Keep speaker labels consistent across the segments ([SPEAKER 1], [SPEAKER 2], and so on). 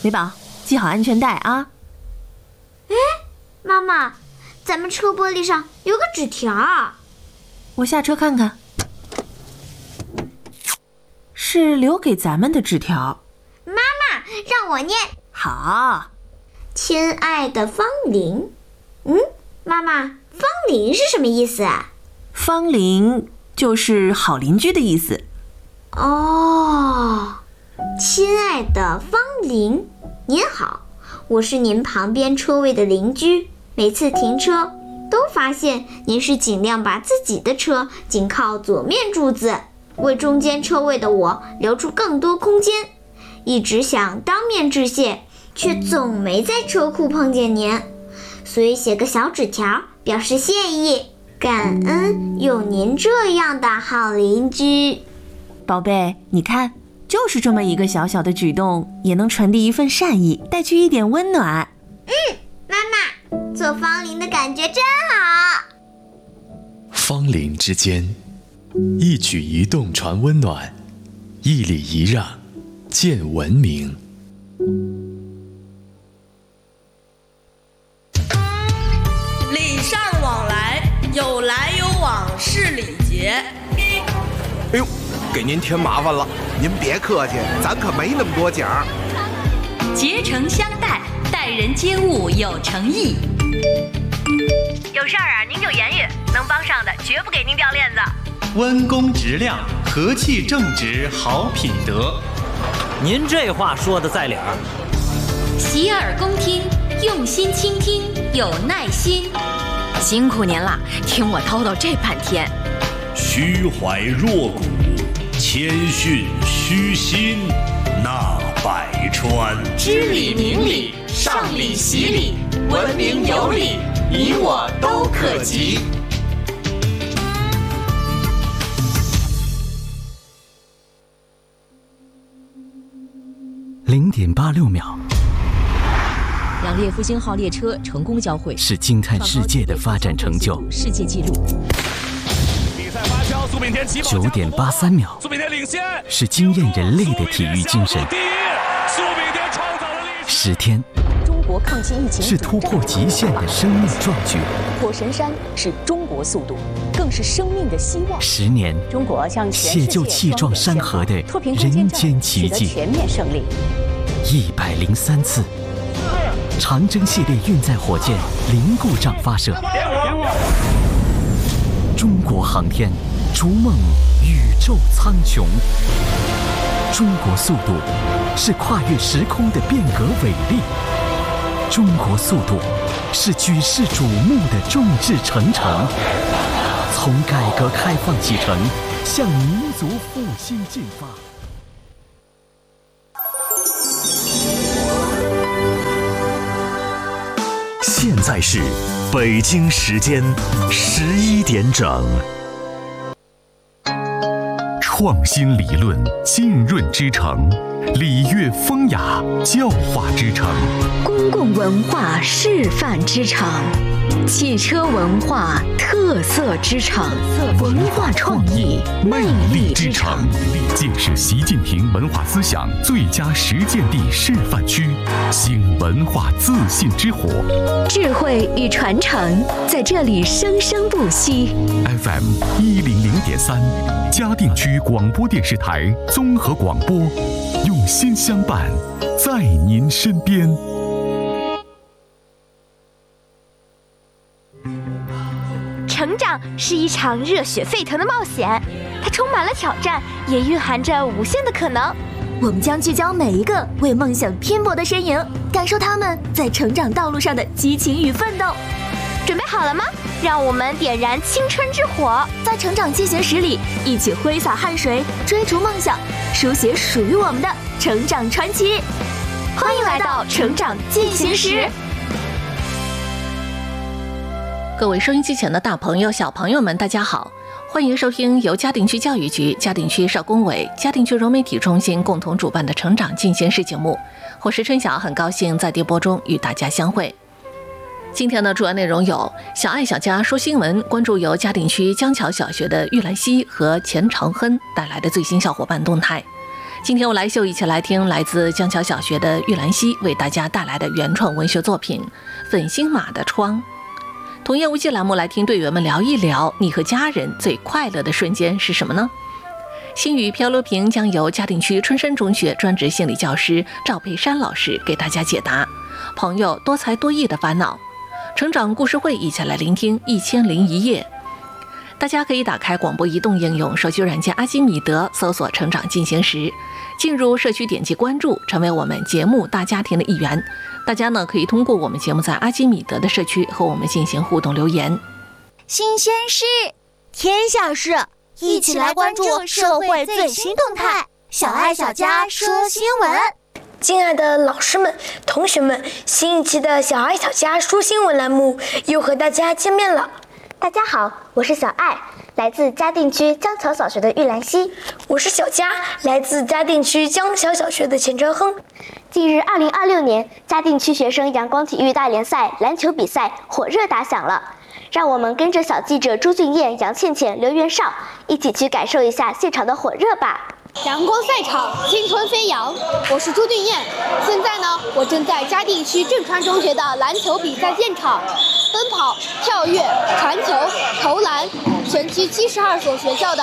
[SPEAKER 1] 美宝，系好安全带啊。
[SPEAKER 2] 妈妈，咱们车玻璃上有个纸条。
[SPEAKER 1] 我下车看看，是留给咱们的纸条。
[SPEAKER 2] 妈妈，让我念。
[SPEAKER 1] 好。
[SPEAKER 2] 亲爱的方玲。妈妈，方玲是什么意思啊？
[SPEAKER 1] 方玲就是好邻居的意思。
[SPEAKER 2] 哦，亲爱的方玲，您好，我是您旁边车位的邻居，每次停车都发现您是尽量把自己的车紧靠左面柱子，为中间车位的我留出更多空间，一直想当面致谢，却总没在车库碰见您，所以写个小纸条表示谢意，感恩有您这样的好邻居。
[SPEAKER 1] 宝贝，你看，就是这么一个小小的举动，也能传递一份善意，带去一点温暖。
[SPEAKER 2] 妈妈，做方玲的感觉真好。
[SPEAKER 3] 方邻之间，一举一动传温暖，一礼一让见文明。
[SPEAKER 4] 礼尚往来，有来有往是礼节。
[SPEAKER 5] 哎呦，给您添麻烦了，您别客气，咱可没那么多奖。
[SPEAKER 6] 竭诚相待，待人接物有诚意。
[SPEAKER 7] 有事儿啊，您就言语，能帮上的绝不给您掉链子。
[SPEAKER 8] 温公直量，和气正直，好品德。
[SPEAKER 9] 您这话说的在理儿。
[SPEAKER 6] 洗耳恭听，用心倾听，有耐心。
[SPEAKER 7] 辛苦您了，听我叨叨这半天。
[SPEAKER 10] 虚怀若谷，谦逊虚心，纳百川。
[SPEAKER 6] 知礼明礼，上礼习礼，文明有礼，你我都可及。
[SPEAKER 11] 0.86秒，
[SPEAKER 12] 两列复兴号列车成功交汇，
[SPEAKER 11] 是惊叹世界的发展成就。
[SPEAKER 12] 世界纪录。
[SPEAKER 10] 比赛发酵，苏炳添起跑
[SPEAKER 11] 9.83秒，
[SPEAKER 10] 苏炳添领先，
[SPEAKER 11] 是惊艳人类的体育精神。
[SPEAKER 10] 苏炳添创造了历史。
[SPEAKER 11] 10天，
[SPEAKER 12] 中国抗击疫情
[SPEAKER 11] 是突破极限的生命壮举。
[SPEAKER 12] 火神山是中国速度，更是生命的希望。
[SPEAKER 11] 10年，
[SPEAKER 12] 中国向全世界
[SPEAKER 11] 写就气壮山河的人间奇迹。
[SPEAKER 12] 全面胜利。
[SPEAKER 11] 103次，长征系列运载火箭零故障发射。中国航天逐梦宇宙苍穹。中国速度是跨越时空的变革伟力。中国速度是举世瞩目的众志成城。从改革开放启程，向民族复兴进发。
[SPEAKER 13] 现在是北京时间11点整。创新理论浸润之城，礼乐风雅教化之城，
[SPEAKER 14] 公共文化示范之城，汽车文化特色之城，文化创意魅力之城，
[SPEAKER 13] 建设习近平文化思想最佳实践地示范区，兴文化自信之火，
[SPEAKER 14] 智慧与传承在这里生生不息。
[SPEAKER 13] FM 100.3，嘉定区广播电视台综合广播，用心相伴，在您身边。
[SPEAKER 15] 成长是一场热血沸腾的冒险，它充满了挑战，也蕴含着无限的可能。
[SPEAKER 14] 我们将聚焦每一个为梦想拼搏的身影，感受他们在成长道路上的激情与奋斗。
[SPEAKER 15] 准备好了吗？让我们点燃青春之火，
[SPEAKER 14] 在成长进行时里一起挥洒汗水，追逐梦想，书写属于我们的成长传奇。
[SPEAKER 15] 欢迎来到成长进行时。
[SPEAKER 16] 各位收音机前的大朋友小朋友们大家好，欢迎收听由嘉定区教育局、嘉定区少工委、嘉定区融媒体中心共同主办的成长进行时节目。我是春晓，很高兴在电波中与大家相会。今天的主要内容有：小爱小家说新闻，关注由嘉定区江桥小学的玉兰溪和钱长亨带来的最新小伙伴动态； 今天我来秀一起来听来自江桥小学的玉兰溪为大家带来的原创文学作品《粉星马的窗》。童言无忌栏目来听队员们聊一聊，你和家人最快乐的瞬间是什么呢？心语漂流瓶将由嘉定区春山中学专职心理教师赵佩珊老师给大家解答朋友多才多艺的烦恼。成长故事会一起来聆听1001夜。大家可以打开广播移动应用手机软件阿基米德，搜索成长进行时，进入社区点击关注，成为我们节目大家庭的一员。大家呢可以通过我们节目在阿基米德的社区和我们进行互动留言。
[SPEAKER 17] 新鲜事，天下事，一起来关注社会最新动态。小爱小家说新闻。
[SPEAKER 18] 亲爱的老师们、同学们，新一期的小爱小家说新闻栏目又和大家见面了。
[SPEAKER 2] 大家好，我是小爱，来自嘉定区江桥小学的玉兰溪。
[SPEAKER 18] 我是小佳，来自嘉定区江桥小学的钱哲亨。
[SPEAKER 2] 近日，2026年嘉定区学生阳光体育大联赛篮球比赛火热打响了，让我们跟着小记者朱俊彦、杨倩倩、刘元绍一起去感受一下现场的火热吧。
[SPEAKER 19] 阳光赛场，青春飞扬。我是朱俊彦，现在呢，我正在嘉定区正川中学的篮球比赛现场。奔跑、跳跃、传球、投篮，全区72所学校的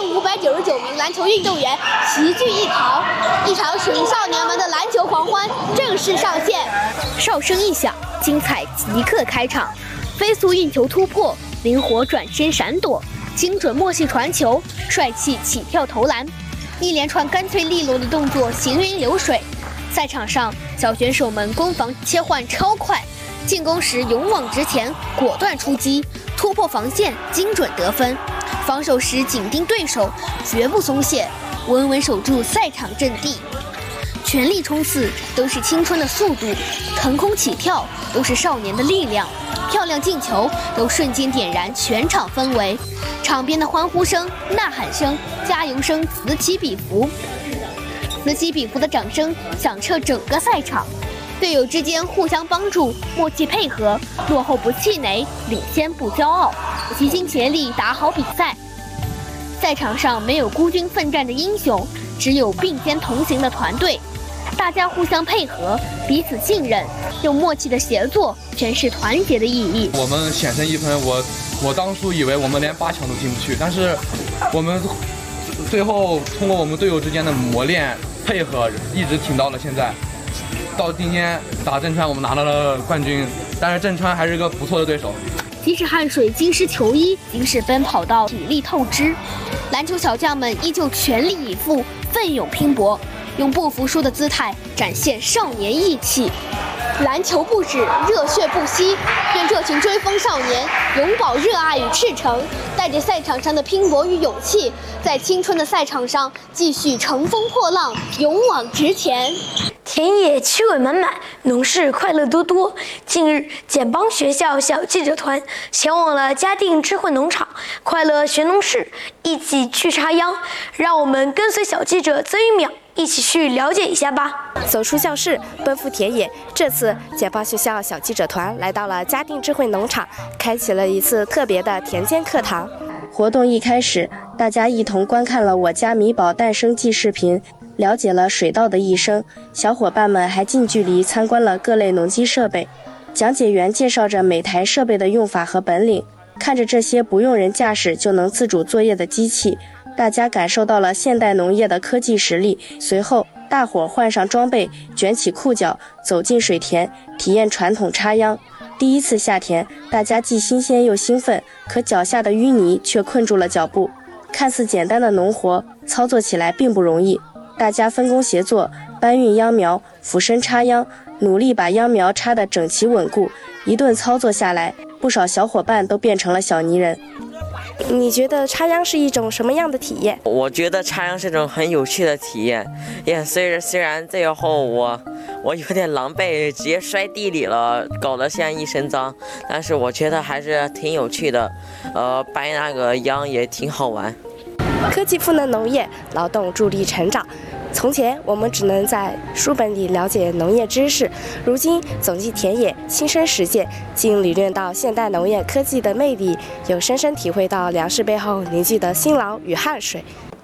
[SPEAKER 19] 1599名篮球运动员齐聚一堂，一场属于少年们的篮球狂欢正式上线。哨声一响，精彩即刻开场。飞速运球突破，灵活转身闪躲，精准默契传球，帅气起跳投篮，一连串干脆利落的动作行云流水。赛场上，小选手们攻防切换超快，进攻时勇往直前，果断出击，突破防线，精准得分；防守时紧盯对手，绝不松懈，稳稳守住赛场阵地。全力冲刺都是青春的速度，腾空起跳都是少年的力量，漂亮进球都瞬间点燃全场氛围，场边的欢呼声、呐喊声、加油声此起彼伏，此起彼伏的掌声响彻整个赛场。队友之间互相帮助，默契配合，落后不气馁，领先不骄傲，齐心协力打好比赛。赛场上没有孤军奋战的英雄，只有并肩同行的团队，大家互相配合，彼此信任，用默契的协作诠释团结的意义。
[SPEAKER 20] 我们险胜1分，我当初以为我们连8强都进不去，但是我们最后通过我们队友之间的磨练配合，一直挺到了现在。到今天打镇川，我们拿到了冠军，但是镇川还是个不错的对手。
[SPEAKER 19] 即使汗水浸湿球衣，即使奔跑到体力透支，篮球小将们依旧全力以赴，奋勇拼搏，用不服输的姿态展现少年义气。篮球不止，热血不息，愿这群追风少年永葆热爱与赤诚，带着赛场上的拼搏与勇气，在青春的赛场上继续乘风破浪，勇往直前。
[SPEAKER 18] 田野趣味满满，农事快乐多多。近日，简邦学校小记者团前往了嘉定智慧农场，快乐学农事，一起去插秧。让我们跟随小记者曾玉淼一起去了解一下吧。
[SPEAKER 21] 走出教室，奔赴田野。这次简邦学校小记者团来到了嘉定智慧农场，开启了一次特别的田间课堂。
[SPEAKER 22] 活动一开始，大家一同观看了我家米宝诞生纪视频，了解了水稻的一生。小伙伴们还近距离参观了各类农机设备，讲解员介绍着每台设备的用法和本领。看着这些不用人驾驶就能自主作业的机器，大家感受到了现代农业的科技实力。随后，大伙换上装备，卷起裤脚，走进水田，体验传统插秧。第一次下田，大家既新鲜又兴奋，可脚下的淤泥却困住了脚步。看似简单的农活，操作起来并不容易。大家分工协作，搬运秧苗，俯身插秧，努力把秧苗插得整齐稳固。一顿操作下来，不少小伙伴都变成了小泥人。
[SPEAKER 21] 你觉得插秧是一种什么样的体验？
[SPEAKER 23] 我觉得插秧是一种很有趣的体验。虽然最后我有点狼狈，直接摔地里了，搞得现在一身脏，但是我觉得还是挺有趣的。搬那个秧也挺好玩。
[SPEAKER 21] 科技赋能农业，劳动助力成长。从前我们只能在书本里了解农业知识，如今走进田野，亲身实践，经理论到现代农业科技的魅力，又深深体会到粮食背后凝聚的辛劳与汗水。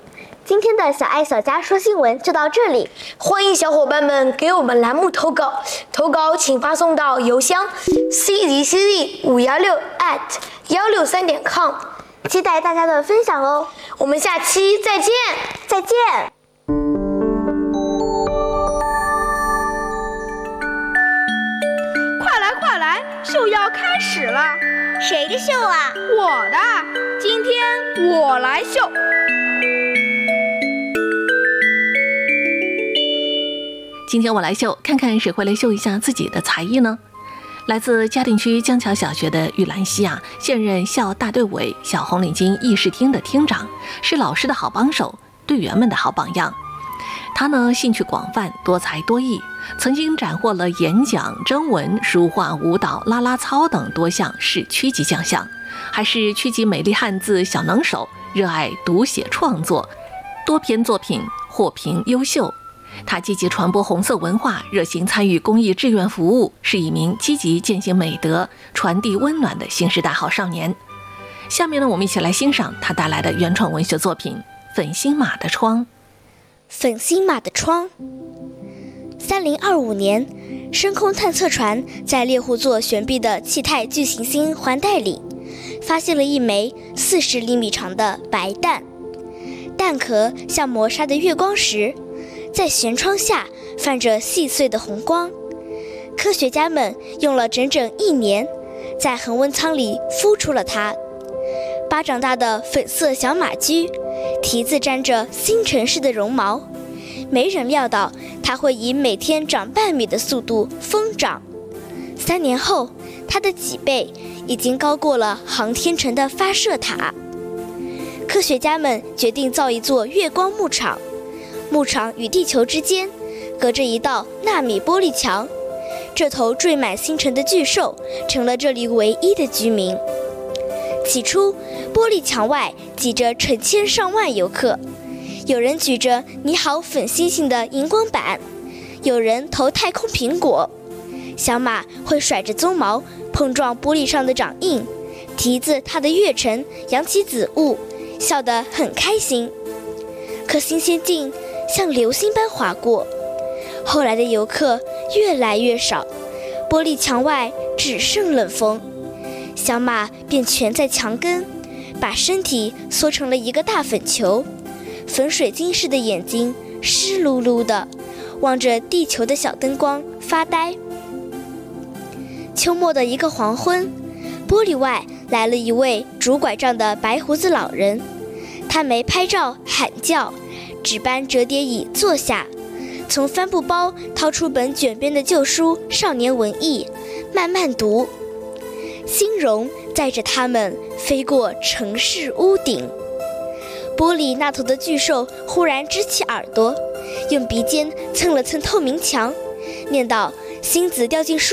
[SPEAKER 19] 今天的小爱小家说新闻就到这里，
[SPEAKER 18] 欢迎小伙伴们给我们栏目投稿，投稿请发送到邮箱 cdcd516@163.com，
[SPEAKER 19] 期待大家的分享哦。
[SPEAKER 18] 我们下期再见，
[SPEAKER 19] 再见。
[SPEAKER 1] 快来，秀要开始了。
[SPEAKER 2] 谁的秀啊？
[SPEAKER 1] 我的，今天我来秀。
[SPEAKER 16] 今天我来秀，看看谁会来秀一下自己的才艺呢？来自嘉定区江桥小学的玉兰溪啊，现任校大队委小红领巾议事厅的厅长，是老师的好帮手，队员们的好榜样。他呢，兴趣广泛，多才多艺，曾经斩获了演讲、征文、书画、舞蹈、啦啦操等多项市区级奖项，还是区级美丽汉字小能手，热爱读写创作，多篇作品获评优秀。他积极传播红色文化，热心参与公益志愿服务，是一名积极践行美德、传递温暖的新时代好少年。下面呢，我们一起来欣赏他带来的原创文学作品《粉星马的窗》。
[SPEAKER 2] 粉星马的窗。3025年，深空探测船在猎户座悬臂的气态巨行星环带里，发现了一枚40厘米长的白蛋，蛋壳像磨砂的月光石，在舷窗下泛着细碎的红光。科学家们用了整整1年，在恒温舱里孵出了它。巴掌大的粉色小马驹，蹄子沾着星辰似的绒毛，没人料到它会以每天长半米的速度疯长。3年后，它的脊背已经高过了航天城的发射塔。科学家们决定造一座月光牧场，牧场与地球之间隔着一道纳米玻璃墙。这头缀满星辰的巨兽成了这里唯一的居民。起初，玻璃墙外挤着成千上万游客，有人举着你好粉星星的荧光板，有人投太空苹果。小马会甩着鬃毛碰撞玻璃上的掌印，蹄子踏的月尘扬起紫雾，笑得很开心。可新鲜劲像流星般划过，后来的游客越来越少，玻璃墙外只剩冷风。小马便蜷在墙根，把身体缩成了一个大粉球，粉水晶似的眼睛湿漉漉的，望着地球的小灯光发呆。秋末的一个黄昏，玻璃外来了一位拄拐杖的白胡子老人，他没拍照喊叫，只搬折叠椅坐下，从帆布包掏出本卷边的旧书《少年文艺》，慢慢读。欣荣载着他们飞过城市屋顶，玻璃那头的巨兽忽然支起耳朵，用鼻尖蹭了蹭透明墙，念道：星子掉进树